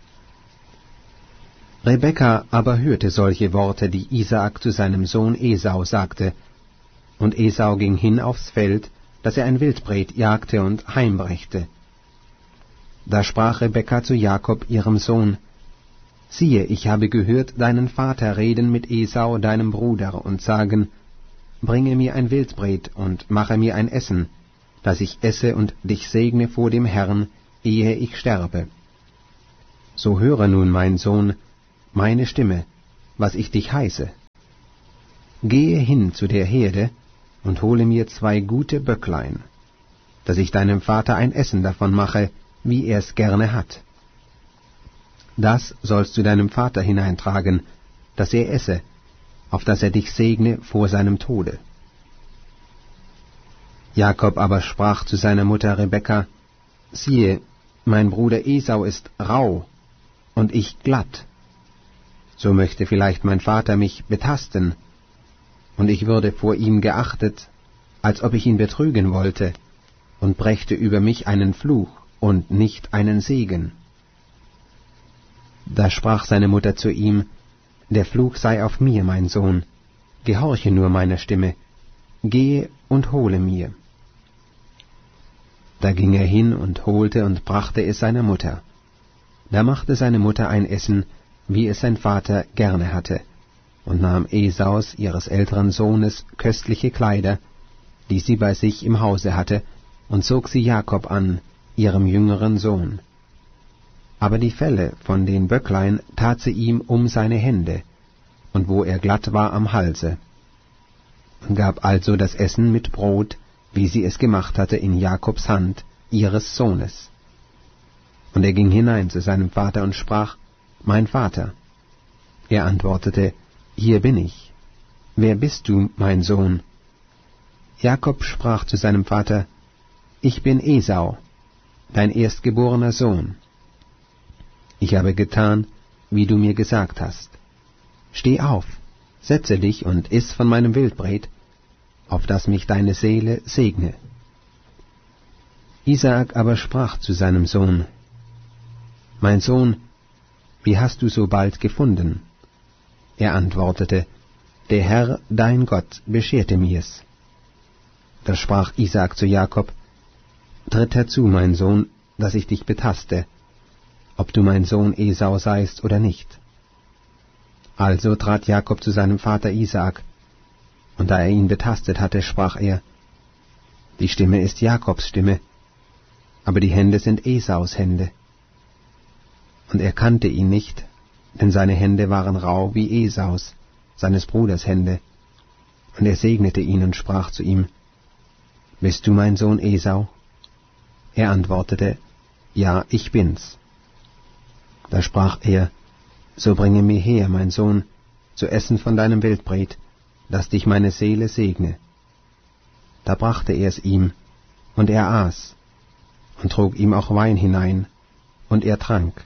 Rebekka aber hörte solche Worte, die Isaak zu seinem Sohn Esau sagte, und Esau ging hin aufs Feld, dass er ein Wildbret jagte und heimbrächte. Da sprach Rebekka zu Jakob, ihrem Sohn: Siehe, ich habe gehört deinen Vater reden mit Esau, deinem Bruder, und sagen: Bringe mir ein Wildbret und mache mir ein Essen, dass ich esse und dich segne vor dem Herrn, ehe ich sterbe. So höre nun, mein Sohn, meine Stimme, was ich dich heiße. Gehe hin zu der Herde und hole mir zwei gute Böcklein, dass ich deinem Vater ein Essen davon mache, wie er's gerne hat. Das sollst du deinem Vater hineintragen, dass er esse, auf dass er dich segne vor seinem Tode. Jakob aber sprach zu seiner Mutter Rebekka, siehe, mein Bruder Esau ist rauh, und ich glatt. So möchte vielleicht mein Vater mich betasten, und ich würde vor ihm geachtet, als ob ich ihn betrügen wollte, und brächte über mich einen Fluch und nicht einen Segen. Da sprach seine Mutter zu ihm, der Fluch sei auf mir, mein Sohn, gehorche nur meiner Stimme, gehe und hole mir. Da ging er hin und holte und brachte es seiner Mutter. Da machte seine Mutter ein Essen, wie es sein Vater gerne hatte, und nahm Esaus, ihres älteren Sohnes, köstliche Kleider, die sie bei sich im Hause hatte, und zog sie Jakob an, ihrem jüngeren Sohn. Aber die Felle von den Böcklein tat sie ihm um seine Hände, und wo er glatt war am Halse, und gab also das Essen mit Brot, wie sie es gemacht hatte, in Jakobs Hand, ihres Sohnes. Und er ging hinein zu seinem Vater und sprach, »Mein Vater.« Er antwortete, »Hier bin ich. Wer bist du, mein Sohn?« Jakob sprach zu seinem Vater, »Ich bin Esau, dein erstgeborener Sohn. Ich habe getan, wie du mir gesagt hast. Steh auf, setze dich und iss von meinem Wildbret, auf dass mich deine Seele segne.« Isaak aber sprach zu seinem Sohn, »Mein Sohn, wie hast du so bald gefunden?« Er antwortete, »Der Herr, dein Gott, bescherte mir's.« Da sprach Isaak zu Jakob, »Tritt herzu, mein Sohn, dass ich dich betaste, ob du mein Sohn Esau seist oder nicht.« Also trat Jakob zu seinem Vater Isaak, und da er ihn betastet hatte, sprach er, »Die Stimme ist Jakobs Stimme, aber die Hände sind Esaus Hände.« Und er kannte ihn nicht, denn seine Hände waren rau wie Esaus, seines Bruders Hände. Und er segnete ihn und sprach zu ihm, »Bist du mein Sohn Esau?« Er antwortete, »Ja, ich bin's.« Da sprach er, »So bringe mir her, mein Sohn, zu essen von deinem Wildbret, dass dich meine Seele segne.« Da brachte er es ihm, und er aß, und trug ihm auch Wein hinein, und er trank.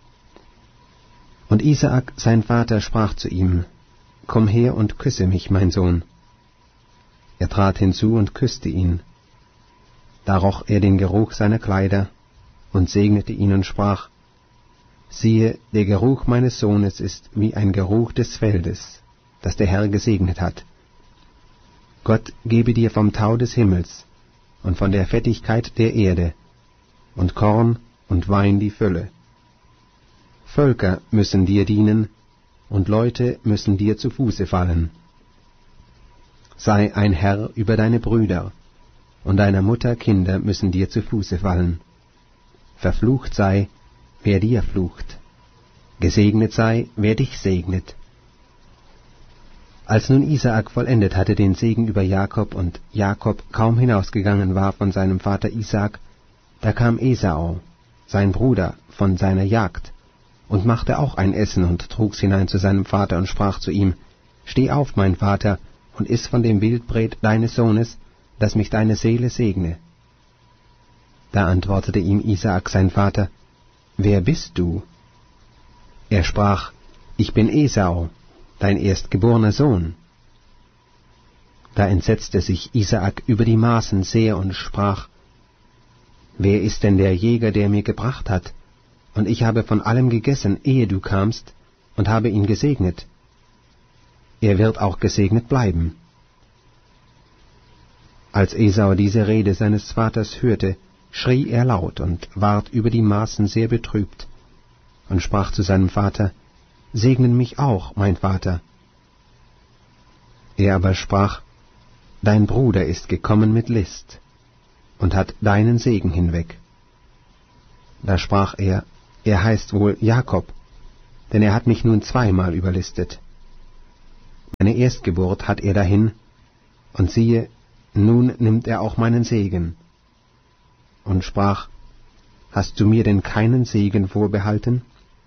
Und Isaak, sein Vater, sprach zu ihm, »Komm her und küsse mich, mein Sohn.« Er trat hinzu und küsste ihn. Da roch er den Geruch seiner Kleider und segnete ihn und sprach, »Siehe, der Geruch meines Sohnes ist wie ein Geruch des Feldes, das der Herr gesegnet hat. Gott gebe dir vom Tau des Himmels und von der Fettigkeit der Erde und Korn und Wein die Fülle. Völker müssen dir dienen, und Leute müssen dir zu Fuße fallen. Sei ein Herr über deine Brüder, und deiner Mutter Kinder müssen dir zu Fuße fallen. Verflucht sei, wer dir flucht. Gesegnet sei, wer dich segnet.« Als nun Isaak vollendet hatte den Segen über Jakob und Jakob kaum hinausgegangen war von seinem Vater Isaak, da kam Esau, sein Bruder, von seiner Jagd, und machte auch ein Essen und trug's hinein zu seinem Vater und sprach zu ihm, »Steh auf, mein Vater, und iss von dem Wildbret deines Sohnes, dass mich deine Seele segne.« Da antwortete ihm Isaak sein Vater, »Wer bist du?« Er sprach, »Ich bin Esau, dein erstgeborener Sohn.« Da entsetzte sich Isaak über die Maßen sehr und sprach, »Wer ist denn der Jäger, der mir gebracht hat? Und ich habe von allem gegessen, ehe du kamst, und habe ihn gesegnet. Er wird auch gesegnet bleiben.« Als Esau diese Rede seines Vaters hörte, schrie er laut und ward über die Maßen sehr betrübt und sprach zu seinem Vater, »Segnen mich auch, mein Vater.« Er aber sprach, »Dein Bruder ist gekommen mit List und hat deinen Segen hinweg.« Da sprach er, er heißt wohl Jakob, denn er hat mich nun zweimal überlistet. Meine Erstgeburt hat er dahin, und siehe, nun nimmt er auch meinen Segen. Und sprach, hast du mir denn keinen Segen vorbehalten?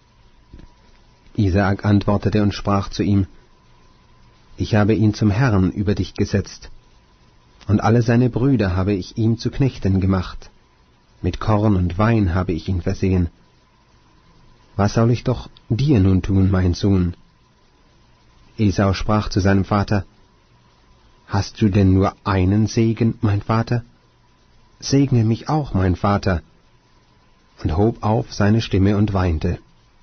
Isaak antwortete und sprach zu ihm, ich habe ihn zum Herrn über dich gesetzt, und alle seine Brüder habe ich ihm zu Knechten gemacht, mit Korn und Wein habe ich ihn versehen. Was soll ich doch dir nun tun, mein Sohn? Esau sprach zu seinem Vater, hast du denn nur einen Segen, mein Vater? Segne mich auch, mein Vater, und hob auf seine Stimme und weinte.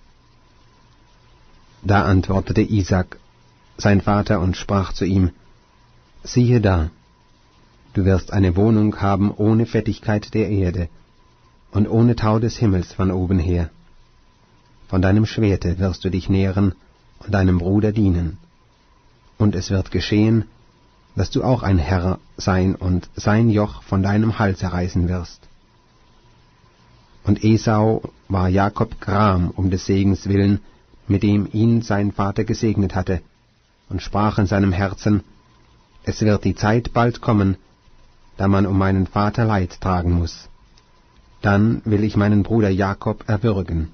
Da antwortete Isaak, sein Vater, und sprach zu ihm, siehe da, du wirst eine Wohnung haben ohne Fettigkeit der Erde und ohne Tau des Himmels von oben her. Von deinem Schwerte wirst du dich nähren und deinem Bruder dienen. Und es wird geschehen, dass du auch ein Herr sein und sein Joch von deinem Halse reißen wirst. Und Esau war Jakob gram um des Segens willen, mit dem ihn sein Vater gesegnet hatte, und sprach in seinem Herzen, es wird die Zeit bald kommen, da man um meinen Vater Leid tragen muß. Dann will ich meinen Bruder Jakob erwürgen.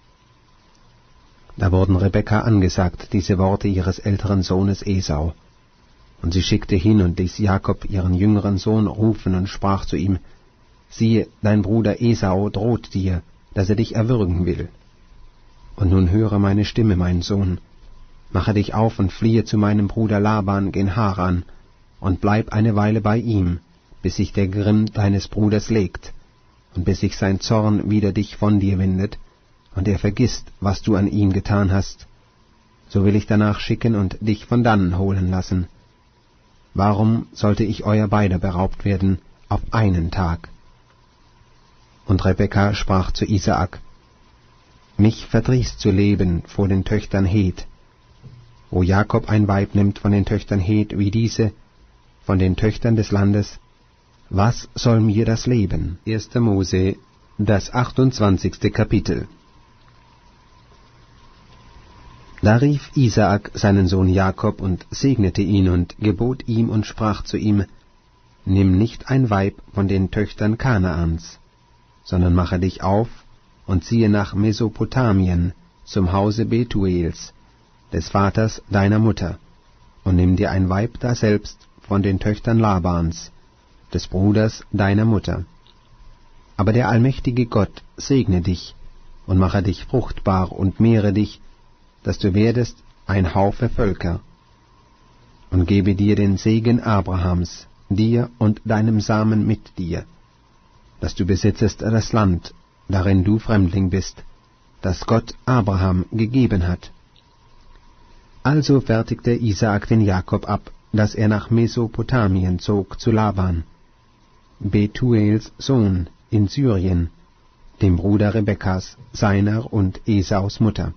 Da wurden Rebekka angesagt, diese Worte ihres älteren Sohnes Esau. Und sie schickte hin und ließ Jakob ihren jüngeren Sohn rufen und sprach zu ihm, siehe, dein Bruder Esau droht dir, dass er dich erwürgen will. Und nun höre meine Stimme, mein Sohn, mache dich auf und fliehe zu meinem Bruder Laban gen Haran, und bleib eine Weile bei ihm, bis sich der Grimm deines Bruders legt, und bis sich sein Zorn wider dich von dir wendet, und er vergisst, was du an ihm getan hast. So will ich danach schicken und dich von dannen holen lassen. Warum sollte ich euer beider beraubt werden auf einen Tag? Und Rebekka sprach zu Isaak, mich verdrießt zu leben vor den Töchtern Het. Wo Jakob ein Weib nimmt von den Töchtern Het wie diese, von den Töchtern des Landes, was soll mir das Leben? erster Mose, das achtundzwanzigste Kapitel. Da rief Isaak seinen Sohn Jakob und segnete ihn und gebot ihm und sprach zu ihm, nimm nicht ein Weib von den Töchtern Kanaans, sondern mache dich auf und ziehe nach Mesopotamien zum Hause Betuels, des Vaters deiner Mutter, und nimm dir ein Weib daselbst von den Töchtern Labans, des Bruders deiner Mutter. Aber der allmächtige Gott segne dich und mache dich fruchtbar und mehre dich, dass du werdest ein Haufe Völker, und gebe dir den Segen Abrahams, dir und deinem Samen mit dir, dass du besitzest das Land, darin du Fremdling bist, das Gott Abraham gegeben hat. Also fertigte Isaak den Jakob ab, dass er nach Mesopotamien zog zu Laban, Betuels Sohn in Syrien, dem Bruder Rebekkas, seiner und Esaus Mutter.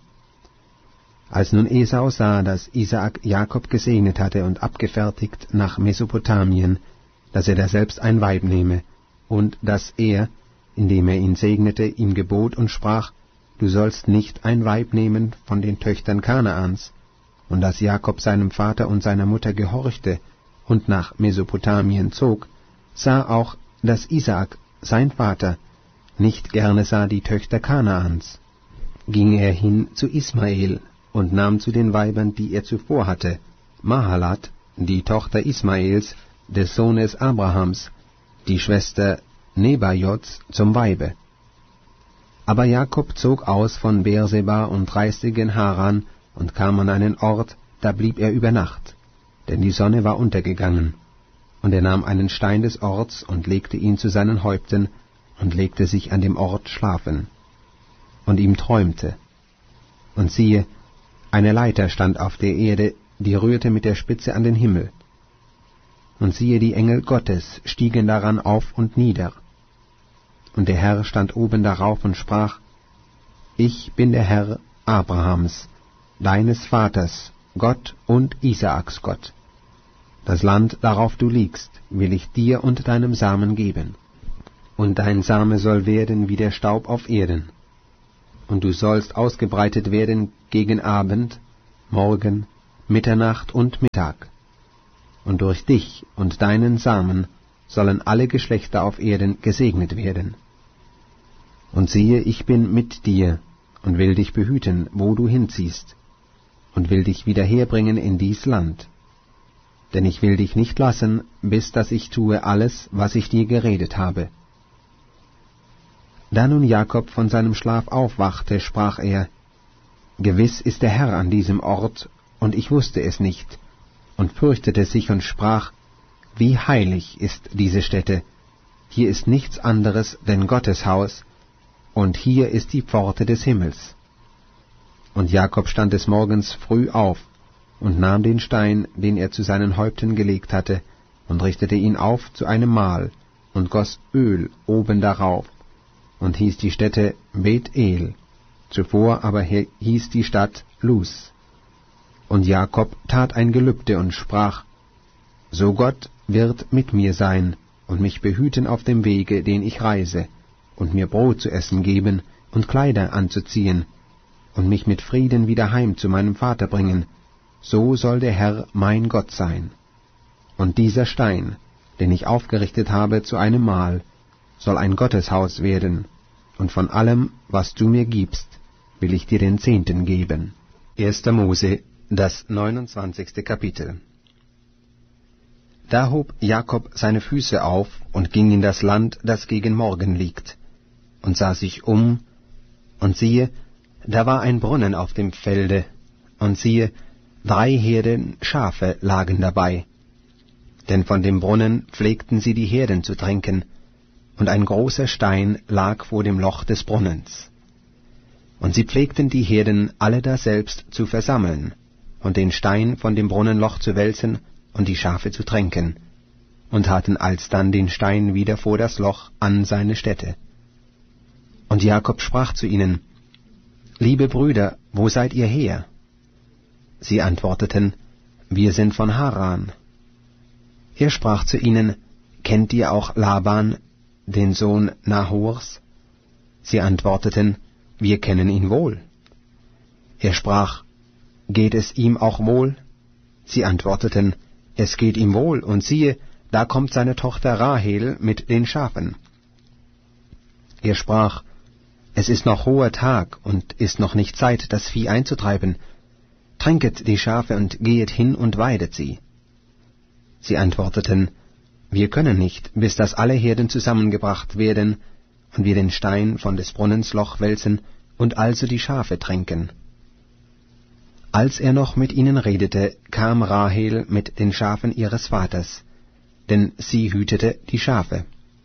Als nun Esau sah, dass Isaak Jakob gesegnet hatte und abgefertigt nach Mesopotamien, dass er daselbst ein Weib nehme, und dass er, indem er ihn segnete, ihm gebot und sprach, du sollst nicht ein Weib nehmen von den Töchtern Kanaans, und dass Jakob seinem Vater und seiner Mutter gehorchte und nach Mesopotamien zog, sah auch, dass Isaak, sein Vater, nicht gerne sah die Töchter Kanaans. Ging er hin zu Ismael und nahm zu den Weibern, die er zuvor hatte, Mahalat, die Tochter Ismaels, des Sohnes Abrahams, die Schwester Nebajots, zum Weibe. Aber Jakob zog aus von Beerseba und reiste gen Haran und kam an einen Ort, da blieb er über Nacht, denn die Sonne war untergegangen. Und er nahm einen Stein des Orts und legte ihn zu seinen Häupten und legte sich an dem Ort schlafen. Und ihm träumte. Und siehe, eine Leiter stand auf der Erde, die rührte mit der Spitze an den Himmel. Und siehe, die Engel Gottes stiegen daran auf und nieder. Und der Herr stand oben darauf und sprach, ich bin der Herr Abrahams, deines Vaters, Gott und Isaaks Gott. Das Land, darauf du liegst, will ich dir und deinem Samen geben. und dein Same soll werden wie der Staub auf Erden. Und du sollst ausgebreitet werden gegen Abend, Morgen, Mitternacht und Mittag. Und durch dich und deinen Samen sollen alle Geschlechter auf Erden gesegnet werden. Und siehe, ich bin mit dir und will dich behüten, wo du hinziehst, und will dich wieder herbringen in dies Land. Denn ich will dich nicht lassen, bis dass ich tue alles, was ich dir geredet habe. Da nun Jakob von seinem Schlaf aufwachte, sprach er, Gewiss ist der Herr an diesem Ort, und ich wusste es nicht, und fürchtete sich und sprach, wie heilig ist diese Stätte, hier ist nichts anderes denn Gottes Haus, und hier ist die Pforte des Himmels. Und Jakob stand des Morgens früh auf, und nahm den Stein, den er zu seinen Häupten gelegt hatte, und richtete ihn auf zu einem Mahl, und goss Öl oben darauf, und hieß die Stätte Bet-El, zuvor aber hieß die Stadt Luz. Und Jakob tat ein Gelübde und sprach, So Gott wird mit mir sein und mich behüten auf dem Wege, den ich reise, und mir Brot zu essen geben und Kleider anzuziehen, und mich mit Frieden wieder heim zu meinem Vater bringen, so soll der Herr mein Gott sein. Und dieser Stein, den ich aufgerichtet habe zu einem Mahl, soll ein Gotteshaus werden, und von allem, was du mir gibst, will ich dir den Zehnten geben. erster Mose, das neunundzwanzigste Kapitel. Da hob Jakob seine Füße auf und ging in das Land, das gegen Morgen liegt, und sah sich um, und siehe, da war ein Brunnen auf dem Felde, und siehe, drei Herden Schafe lagen dabei. Denn von dem Brunnen pflegten sie die Herden zu trinken, und ein großer Stein lag vor dem Loch des Brunnens. Und sie pflegten die Herden alle daselbst zu versammeln, und den Stein von dem Brunnenloch zu wälzen und die Schafe zu tränken, und taten alsdann den Stein wieder vor das Loch an seine Stätte. Und Jakob sprach zu ihnen, Liebe Brüder, wo seid ihr her? Sie antworteten, Wir sind von Haran. Er sprach zu ihnen, Kennt ihr auch Laban, den Sohn Nahors? Sie antworteten, Wir kennen ihn wohl. Er sprach, Geht es ihm auch wohl? Sie antworteten, Es geht ihm wohl, und siehe, da kommt seine Tochter Rahel mit den Schafen. Er sprach, Es ist noch hoher Tag, und ist noch nicht Zeit, das Vieh einzutreiben. Tränket die Schafe und gehet hin und weidet sie. Sie antworteten, Wir können nicht, bis dass alle Herden zusammengebracht werden, und wir den Stein von des Brunnens Loch wälzen und also die Schafe tränken. Als er noch mit ihnen redete, kam Rahel mit den Schafen ihres Vaters, denn sie hütete die Schafe.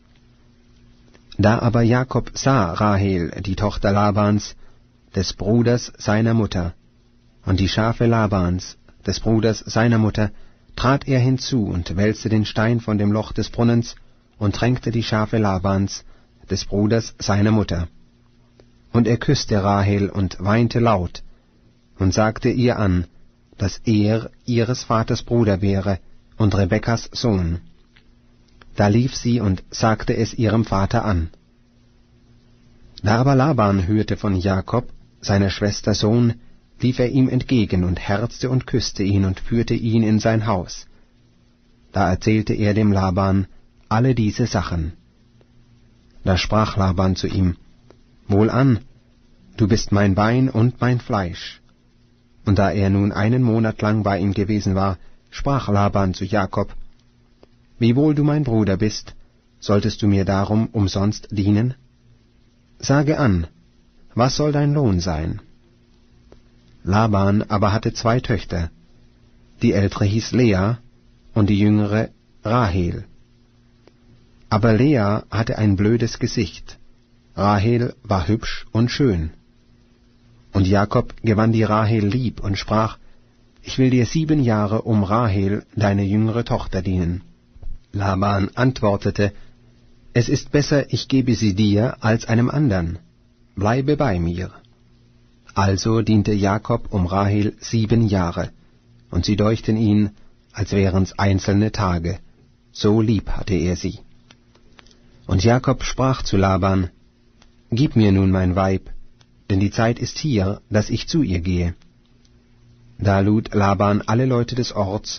Da aber Jakob sah Rahel, die Tochter Labans, des Bruders seiner Mutter, und die Schafe Labans, des Bruders seiner Mutter, trat er hinzu und wälzte den Stein von dem Loch des Brunnens und tränkte die Schafe Labans, des Bruders seiner Mutter. Und er küsste Rahel und weinte laut, und sagte ihr an, dass er ihres Vaters Bruder wäre und Rebekkas Sohn. Da lief sie und sagte es ihrem Vater an. Da aber Laban hörte von Jakob, seiner Schwester Sohn, lief er ihm entgegen und herzte und küsste ihn und führte ihn in sein Haus. Da erzählte er dem Laban alle diese Sachen. Da sprach Laban zu ihm, Wohlan, du bist mein Bein und mein Fleisch. Und da er nun einen Monat lang bei ihm gewesen war, sprach Laban zu Jakob, Wiewohl du mein Bruder bist, solltest du mir darum umsonst dienen? Sage an, was soll dein Lohn sein? Laban aber hatte zwei Töchter, die ältere hieß Lea und die jüngere Rahel. Aber Lea hatte ein blödes Gesicht, Rahel war hübsch und schön. Und Jakob gewann die Rahel lieb und sprach, Ich will dir sieben Jahre um Rahel, deine jüngere Tochter, dienen. Laban antwortete, Es ist besser, ich gebe sie dir als einem andern. Bleibe bei mir. Also diente Jakob um Rahel sieben Jahre, und sie deuchten ihn, als wären's einzelne Tage. So lieb hatte er sie. Und Jakob sprach zu Laban, »Gib mir nun mein Weib, denn die Zeit ist hier, dass ich zu ihr gehe.« Da lud Laban alle Leute des Orts